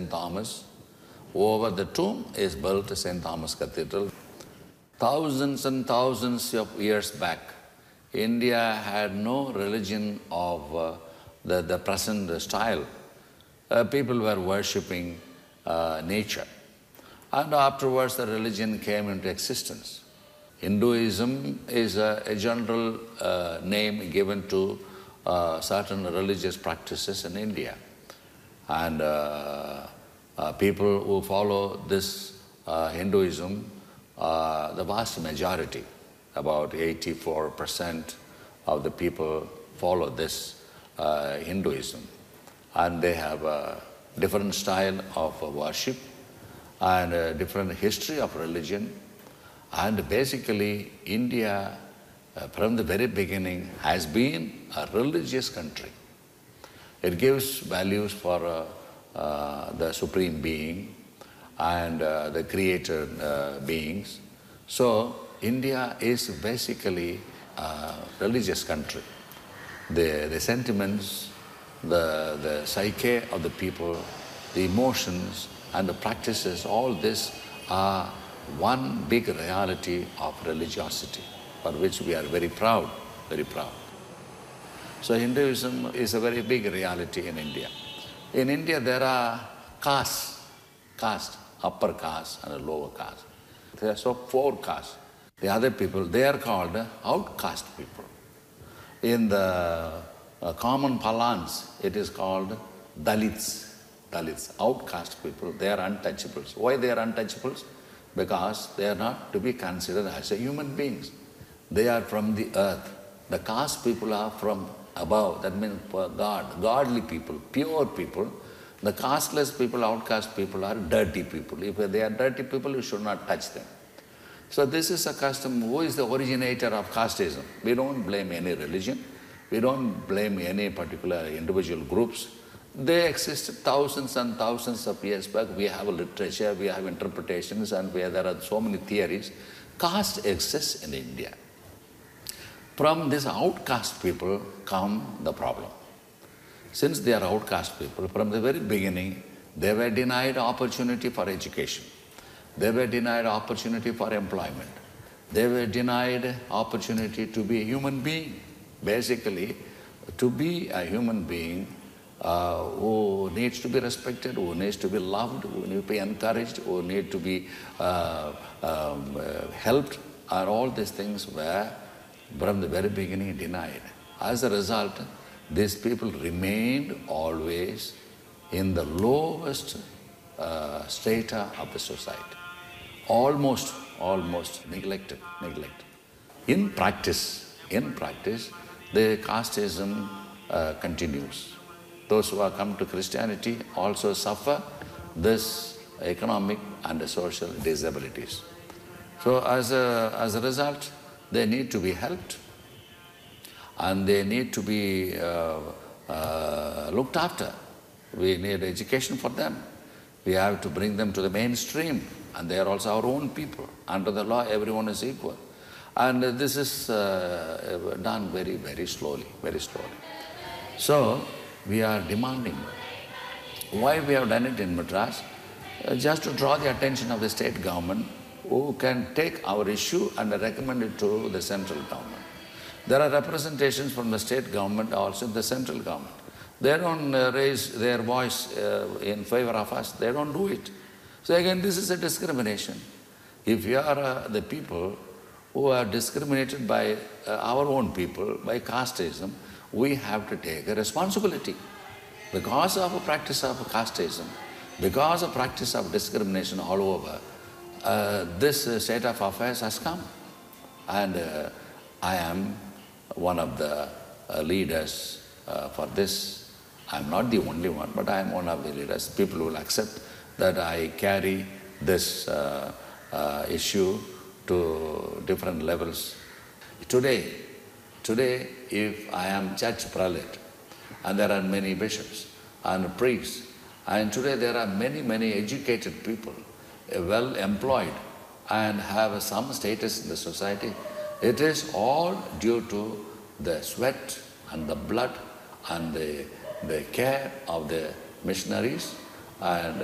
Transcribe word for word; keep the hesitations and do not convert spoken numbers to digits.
Saint Thomas. Over the tomb is built Saint Thomas Cathedral. Thousands and thousands of years back, India had no religion of uh, the, the present style. Uh, people were worshipping uh, nature. And afterwards the religion came into existence. Hinduism is a, a general uh, name given to uh, certain religious practices in India. And uh, uh, people who follow this uh, Hinduism, uh, the vast majority, about eighty-four percent of the people follow this uh, Hinduism. And they have a different style of worship and a different history of religion. And basically, India, uh, from the very beginning, has been a religious country. It gives values for uh, uh, the Supreme Being and uh, the created uh, beings. So, India is basically a religious country. The, the sentiments, the, the psyche of the people, the emotions and the practices, all this are one big reality of religiosity, for which we are very proud, very proud. So Hinduism is a very big reality in India. In India there are castes, caste, upper caste and a lower caste. There are so four castes. The other people, they are called outcast people. In the uh, common parlance, it is called Dalits. Dalits, outcast people, they are untouchables. Why they are untouchables? Because they are not to be considered as a human beings. They are from the earth. The caste people are from above, that means God, godly people, pure people. The casteless people, outcast people are dirty people. If they are dirty people, you should not touch them. So this is a custom. Who is the originator of casteism? We don't blame any religion. We don't blame any particular individual groups. They existed thousands and thousands of years back. We have a literature, we have interpretations, and we, there are so many theories. Caste exists in India. From these outcast people come the problem. Since they are outcast people, from the very beginning, they were denied opportunity for education. They were denied opportunity for employment. They were denied opportunity to be a human being. Basically, to be a human being uh, who needs to be respected, who needs to be loved, who needs to be encouraged, who needs to be uh, um, uh, helped, and all these things were from the very beginning denied. As a result, these people remained always in the lowest uh, strata of the society. Almost, almost neglected, neglected. In practice, in practice, the casteism uh, continues. Those who have come to Christianity also suffer this economic and social disabilities. So as a, as a result, they need to be helped and they need to be uh, uh, looked after. We need education for them. We have to bring them to the mainstream, and they are also our own people. Under the law, everyone is equal. And uh, this is uh, done very, very slowly, very slowly. So, we are demanding. Why we have done it in Madras? Uh, just to draw the attention of the state government, who can take our issue and recommend it to the central government. There are representations from the state government, also the central government. They don't uh, raise their voice uh, in favor of us, they don't do it. So again, this is a discrimination. If you are uh, the people who are discriminated by uh, our own people, by casteism, we have to take a responsibility. Because of a practice of casteism, because of practice of discrimination all over, uh, this uh, state of affairs has come. And uh, I am one of the uh, leaders uh, for this. I'm not the only one, but I am one of the leaders. People will accept that I carry this uh, uh, issue to different levels. Today, today, if I am church prelate, and there are many bishops and priests, and today there are many, many educated people, uh, well employed, and have some status in the society, it is all due to the sweat and the blood and the, the care of the missionaries and